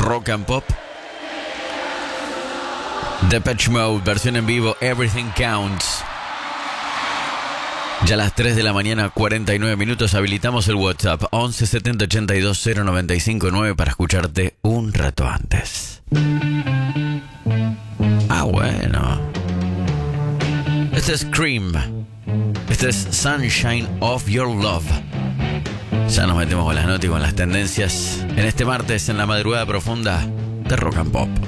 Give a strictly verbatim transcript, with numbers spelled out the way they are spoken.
Rock and Pop. Depeche Mode, versión en vivo, Everything Counts. Ya a las tres de la mañana, cuarenta y nueve minutos, habilitamos el WhatsApp once setenta ochenta y dos cero noventa y cinco nueve para escucharte un rato antes. Ah, bueno. Este es Cream. Este es Sunshine of Your Love. Ya nos metemos con las notas y con las tendencias en este martes en la madrugada profunda de Rock and Pop.